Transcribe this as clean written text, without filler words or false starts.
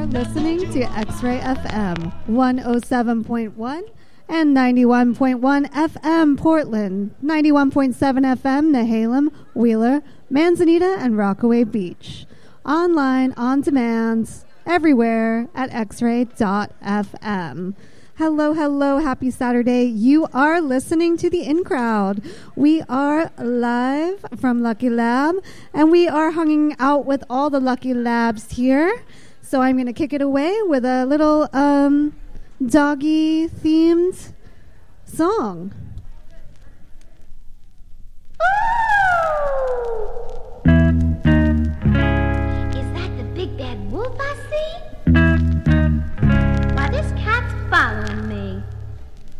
listening to X-Ray FM 107.1 and 91.1 FM Portland, 91.7 FM Nehalem, Wheeler, Manzanita, and Rockaway Beach. Online, on demand, everywhere at xray.fm. Hello, hello, happy Saturday. You are listening to The In Crowd. We are live from Lucky Lab, and we are hanging out with all the Lucky Labs here. So I'm going to kick it away with a little doggy-themed song.